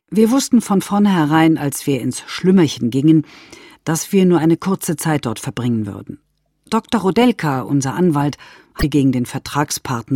Wir wussten von vornherein, als wir ins Schlümmerchen gingen, dass wir nur eine kurze Zeit dort verbringen würden. Dr. Rodelka, unser Anwalt, hatte gegen den Vertragspartner